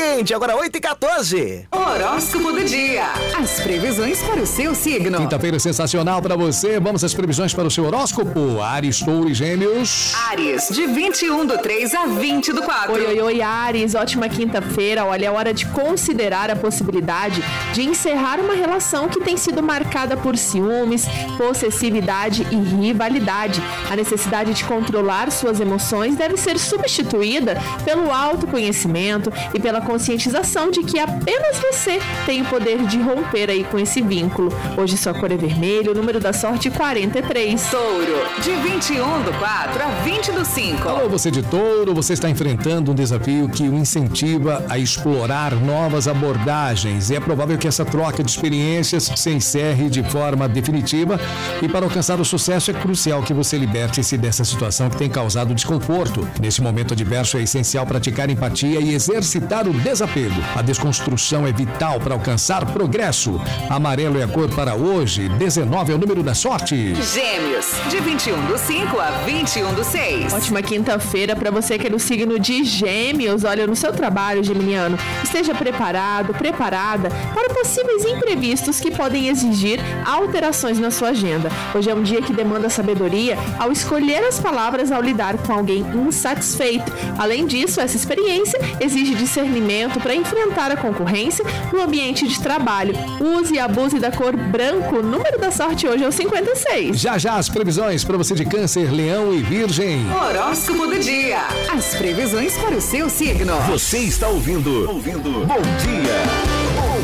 seguinte, agora 8h14. Horóscopo do dia. As previsões para o seu signo. Quinta-feira sensacional para você. Vamos às previsões para o seu horóscopo. Áries, Touro e Gêmeos. Áries, de 21/3 a 20/4. Oi, Áries. Ótima quinta-feira. Olha, é hora de considerar a possibilidade de encerrar uma relação que tem sido marcada por ciúmes, possessividade e rivalidade. A necessidade de controlar suas emoções deve ser substituída pelo autoconhecimento e pela conscientização de que apenas você tem o poder de romper aí com esse vínculo. Hoje sua cor é vermelho, o número da sorte 43. Touro, de 21/4 a 20/5. Alô, você de Touro, você está enfrentando um desafio que o incentiva a explorar novas abordagens. E é provável que essa troca de experiências se encerre de forma definitiva. E para alcançar o sucesso é crucial que você liberte-se dessa situação que tem causado desconforto. Nesse momento adverso é essencial praticar empatia e exercitar o desapego. A desconstrução é vital para alcançar progresso. Amarelo é a cor para hoje. 19 é o número da sorte. Gêmeos, de 21/5 a 21/6. Ótima quinta-feira para você que é do signo de Gêmeos. Olha, no seu trabalho, geminiano, esteja preparado, preparada para possíveis imprevistos que podem exigir alterações na sua agenda. Hoje é um dia que demanda sabedoria ao escolher as palavras ao lidar com alguém insatisfeito. Além disso, essa experiência exige discernimento para enfrentar a concorrência no ambiente de trabalho. Use e abuse da cor branco. O número da sorte hoje é o 56. Já as previsões para você de Câncer, Leão e Virgem. Horóscopo do dia. As previsões para o seu signo. Você está ouvindo Bom Dia